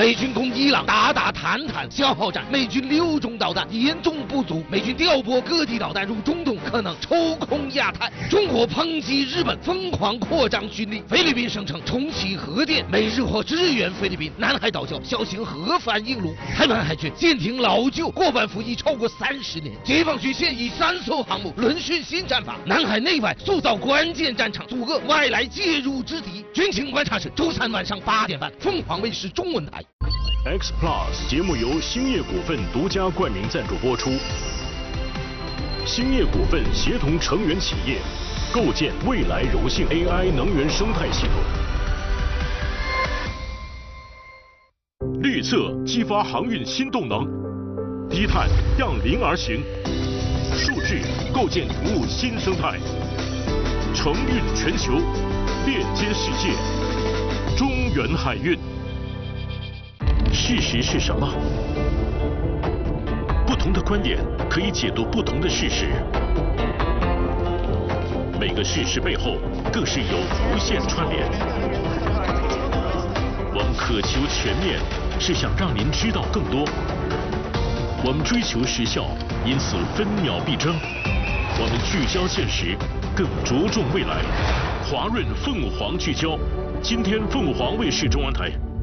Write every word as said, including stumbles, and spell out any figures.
美军攻伊朗，打打谈谈消耗战，美军六种导弹严重不足，美军调拨各地导弹入中东，可能抽空亚太。中国抨击日本疯狂扩张军力，菲律宾声称重启核电，美日或支援菲律宾。南海岛礁小型核反应炉，台湾海军舰艇老旧，过半服役超过三十年。解放军现役三艘航母轮训新战法，南海内外塑造关键战场，阻遏外来介入之敌。军情观察室周三晚上八点半，凤凰卫视中文台。 X Plus 节目由兴业股份独家冠名赞助播出。兴业股份协同成员企业，构建未来柔性 A I 能源生态系统。绿色激发航运新动能，低碳向零而行，数据构建服务新生态，承运全球，链接世界，中原海运。事实是什么？不同的观点可以解读不同的事实，每个事实背后更是有无限串联。我们渴求全面，是想让您知道更多。我们追求时效，因此分秒必争。我们聚焦现实，更着重未来。华润凤凰聚焦，今天凤凰卫视中文台。